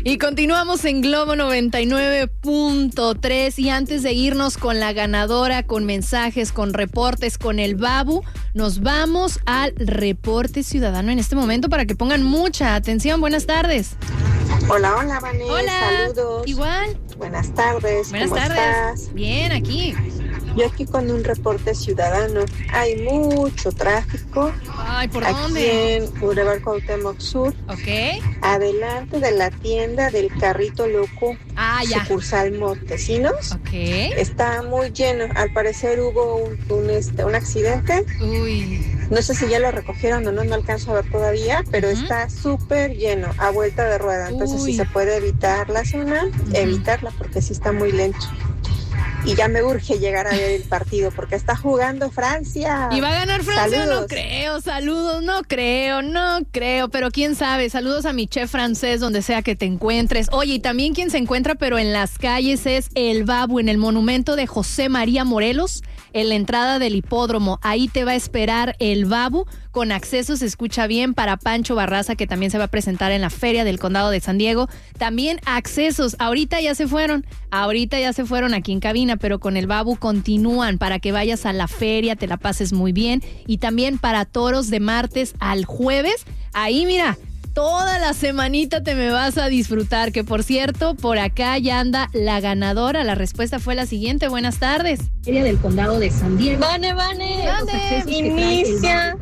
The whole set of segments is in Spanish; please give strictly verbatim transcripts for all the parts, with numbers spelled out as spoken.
Y continuamos en Globo noventa y nueve punto tres y antes de irnos con la ganadora, con mensajes, con reportes, con el Babu, nos vamos al reporte ciudadano en este momento para que pongan mucha atención. Buenas tardes. Hola, hola, Vanessa. Hola. Saludos. Igual. Buenas tardes. Buenas ¿Cómo tardes. estás? Bien, aquí. Yo aquí con un reporte ciudadano. Hay mucho tráfico. Ay, ¿por aquí dónde? en Boulevard Cuauhtémoc Sur. Ok. Adelante de la tienda del Carrito Loco. Ah, ya. Sucursal Montesinos. Ok. Está muy lleno. Al parecer hubo un, un, este, un accidente. Uy. No sé si ya lo recogieron o no, no alcanzo a ver todavía, pero uh-huh. está súper lleno, a vuelta de rueda. Entonces, Uy. si se puede evitar la zona, uh-huh. evitarla, porque sí está muy lento. Y ya me urge llegar a ver el partido, porque está jugando Francia. ¿Y va a ganar Francia? Saludos. No creo, saludos, no creo, no creo, pero quién sabe. Saludos a mi chef francés, donde sea que te encuentres. Oye, y también quien se encuentra, pero en las calles, es el Babu, en el monumento de José María Morelos, en la entrada del hipódromo. Ahí te va a esperar el Babu, con acceso, se escucha bien, para Pancho Barraza, que también se va a presentar en la Feria del Condado de San Diego. También accesos, ahorita ya se fueron, ahorita ya se fueron aquí en cabina, pero con el Babu continúan para que vayas a la feria, te la pases muy bien. Y también para toros de martes al jueves, ahí mira, toda la semanita te me vas a disfrutar, que por cierto, por acá ya anda la ganadora. La respuesta fue la siguiente. Buenas tardes. Feria del Condado de San Diego. Vane, Vane. ¿Dónde? Inicia,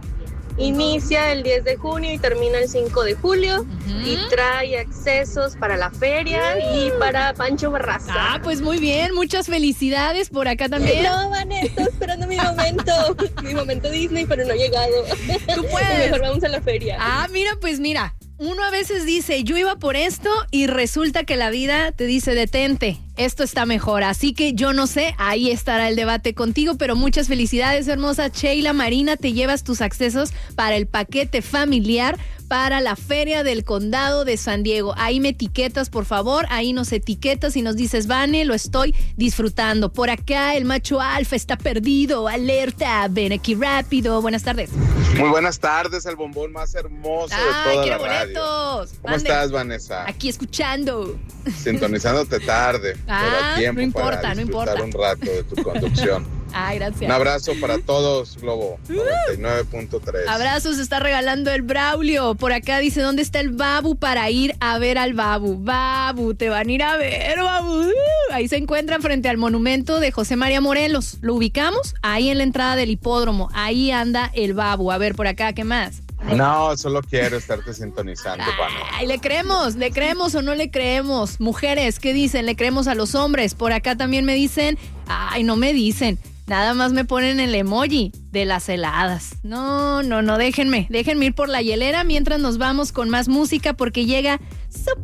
inicia el diez de junio y termina el cinco de julio. Uh-huh. Y trae accesos para la feria uh. y para Pancho Barraza. Ah, pues muy bien. Muchas felicidades por acá también. No, Vane, estoy esperando mi momento. Mi momento Disney, pero no ha llegado. Tú puedes. Mejor vamos a la feria. Ah, mira, pues mira. Uno a veces dice, yo iba por esto, y resulta que la vida te dice, detente, esto está mejor. Así que yo no sé, ahí estará el debate contigo, pero muchas felicidades, hermosa Sheila Marina. Te llevas tus accesos para el paquete familiar para la Feria del Condado de San Diego. Ahí me etiquetas, por favor, ahí nos etiquetas y nos dices, Vane, lo estoy disfrutando. Por acá el macho alfa está perdido, alerta, ven aquí rápido. Buenas tardes. Muy buenas tardes, el bombón más hermoso ah, de toda la boletos. radio. ¿Cómo Mande. estás, Vanessa? Aquí escuchando. Sintonizándote tarde, ah, pero a tiempo no importa, para no disfrutar importa. un rato de tu conducción. Ay, gracias. Un abrazo para todos, Globo noventa y nueve punto tres. Abrazos, está regalando el Braulio. Por acá dice, ¿dónde está el Babu para ir a ver al Babu? Babu, te van a ir a ver, Babu. Ahí se encuentran frente al monumento de José María Morelos. ¿Lo ubicamos? Ahí en la entrada del hipódromo. Ahí anda el Babu. A ver, por acá, ¿qué más? No, solo quiero estarte sintonizando, Vane. Ay, ¿le creemos? ¿Le creemos o no le creemos? Mujeres, ¿qué dicen? ¿Le creemos a los hombres? Por acá también me dicen, ay, no me dicen. Nada más me ponen el emoji de las heladas. No, no, no, déjenme, déjenme ir por la hielera mientras nos vamos con más música, porque llega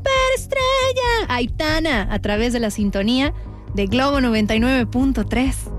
Superestrella Aitana a través de la sintonía de Globo noventa y nueve punto tres.